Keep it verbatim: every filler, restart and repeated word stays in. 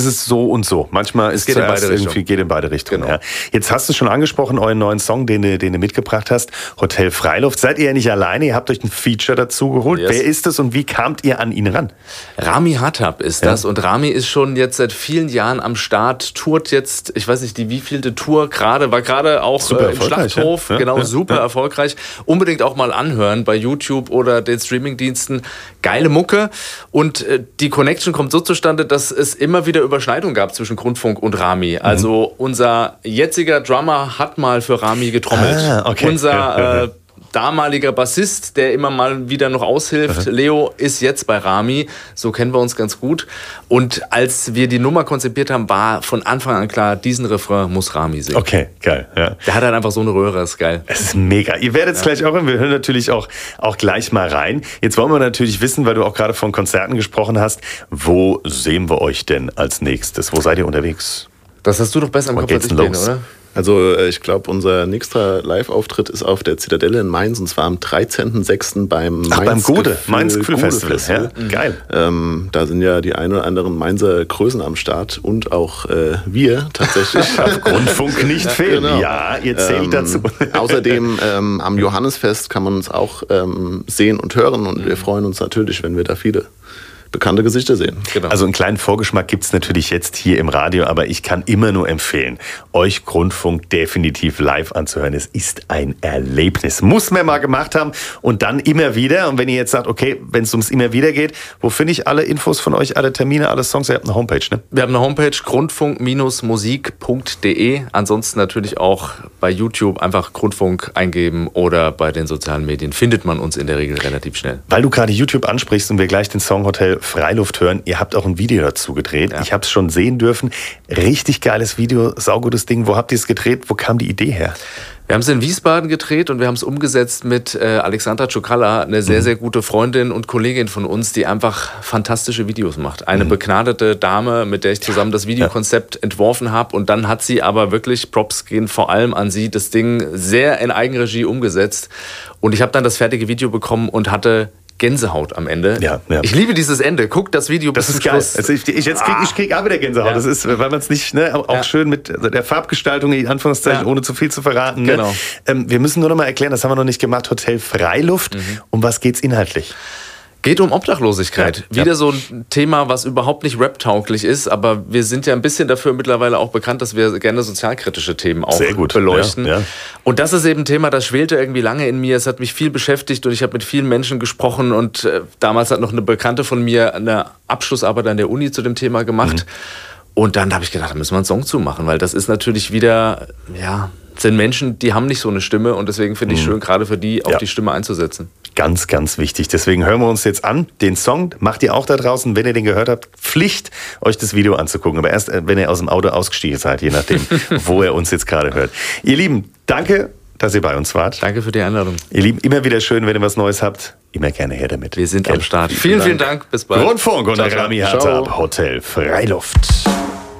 ist es so und so. Manchmal ist es zuerst irgendwie, geht in beide Richtungen. Genau. Ja. Jetzt hast du schon angesprochen, euren neuen Song, den du, den du mitgebracht hast, Hotel Freiluft. Seid ihr ja nicht alleine, ihr habt euch ein Feature dazu geholt. Yes. Wer ist es und wie kamt ihr an ihn ran? Rami Hattab ist das. Ja. Und Rami ist schon jetzt seit vielen Jahren am Start, tourt jetzt, ich weiß nicht, die wievielte Tour gerade, war gerade auch äh, im Schlachthof. Ja. Genau, ja. super ja. erfolgreich. Unbedingt auch mal anhören bei YouTube oder den Streamingdiensten. Geile Mucke. Und äh, die Connection kommt so zustande, dass es immer wieder Überschneidungen gab zwischen Grundfunk und Rami. Also mhm. unser jetziger Drummer hat mal für Rami getrommelt. Ah, okay. Unser äh, damaliger Bassist, der immer mal wieder noch aushilft, Leo, ist jetzt bei Rami. So kennen wir uns ganz gut. Und als wir die Nummer konzipiert haben, war von Anfang an klar, diesen Refrain muss Rami singen. Okay, geil. Ja. Der hat halt einfach so eine Röhre, ist geil. Es ist mega. Ihr werdet es ja. gleich auch hören. Wir hören natürlich auch, auch gleich mal rein. Jetzt wollen wir natürlich wissen, weil du auch gerade von Konzerten gesprochen hast, wo sehen wir euch denn als nächstes? Wo seid ihr unterwegs? Das hast du doch besser im Kopf als ich, Bene, oder? Also ich glaube, unser nächster Live-Auftritt ist auf der Zitadelle in Mainz und zwar am dreizehnten sechsten beim Ach, Mainz beim Gode, Mainz Gefühl Festival. Festival. Ja, mhm. Geil. Ähm, da sind ja die ein oder anderen Mainzer Größen am Start und auch äh, wir tatsächlich. Auf Grundfunk nicht fehlen. Genau. Ja, ihr zählt ähm, dazu. Außerdem ähm, am Johannesfest kann man uns auch ähm, sehen und hören und mhm. wir freuen uns natürlich, wenn wir da viele bekannte Gesichter sehen. Genau. Also einen kleinen Vorgeschmack gibt es natürlich jetzt hier im Radio, aber ich kann immer nur empfehlen, euch Grundfunk definitiv live anzuhören. Es ist ein Erlebnis. Muss man mal gemacht haben und dann immer wieder. Und wenn ihr jetzt sagt, okay, wenn es ums immer wieder geht, wo finde ich alle Infos von euch, alle Termine, alle Songs? Ihr habt eine Homepage, ne? Wir haben eine Homepage, grundfunk musik punkt de. Ansonsten natürlich auch bei YouTube einfach Grundfunk eingeben oder bei den sozialen Medien. Findet man uns in der Regel relativ schnell. Weil du gerade YouTube ansprichst und wir gleich den Song Hotel Freiluft hören. Ihr habt auch ein Video dazu gedreht. Ja. Ich habe es schon sehen dürfen. Richtig geiles Video, saugutes Ding. Wo habt ihr es gedreht? Wo kam die Idee her? Wir haben es in Wiesbaden gedreht und wir haben es umgesetzt mit äh, Alexandra Czukala, eine sehr, sehr gute Freundin und Kollegin von uns, die einfach fantastische Videos macht. Eine mhm. begnadete Dame, mit der ich zusammen das Videokonzept ja. entworfen habe. Und dann hat sie aber wirklich, Props gehen vor allem an sie, das Ding sehr in Eigenregie umgesetzt. Und ich habe dann das fertige Video bekommen und hatte Gänsehaut am Ende. Ja, ja. Ich liebe dieses Ende. Guck das Video bis zum Schluss. Das ist geil. Also ich, ich, jetzt krieg, ich krieg auch wieder Gänsehaut. Ja. Das ist, weil man es nicht, ne, auch ja. schön mit der Farbgestaltung, in Anführungszeichen, ja. ohne zu viel zu verraten. Ne? Genau. Ähm, wir müssen nur noch mal erklären, das haben wir noch nicht gemacht, Hotel Freiluft. Mhm. Um was geht's inhaltlich? Geht um Obdachlosigkeit. Ja, Wieder ja. so ein Thema, was überhaupt nicht rap-tauglich ist, aber wir sind ja ein bisschen dafür mittlerweile auch bekannt, dass wir gerne sozialkritische Themen auch Sehr gut. beleuchten. Ja, ja. Und das ist eben ein Thema, das schwelte irgendwie lange in mir. Es hat mich viel beschäftigt und ich habe mit vielen Menschen gesprochen und äh, damals hat noch eine Bekannte von mir eine Abschlussarbeit an der Uni zu dem Thema gemacht. Mhm. Und dann habe ich gedacht, da müssen wir einen Song zu machen, weil das ist natürlich wieder, ja, sind Menschen, die haben nicht so eine Stimme und deswegen finde ich mhm. schön, gerade für die auch ja. die Stimme einzusetzen. Ganz, ganz wichtig. Deswegen hören wir uns jetzt an. Den Song macht ihr auch da draußen, wenn ihr den gehört habt, Pflicht, euch das Video anzugucken. Aber erst, wenn ihr aus dem Auto ausgestiegen seid, je nachdem, wo ihr uns jetzt gerade hört. Ihr Lieben, danke, dass ihr bei uns wart. Danke für die Einladung. Ihr Lieben, immer wieder schön, wenn ihr was Neues habt. Immer gerne her damit. Wir sind Gell? am Start. Vielen, vielen Dank. Bis bald. Grundfunk und Rami Hattab, Hotel Freiluft.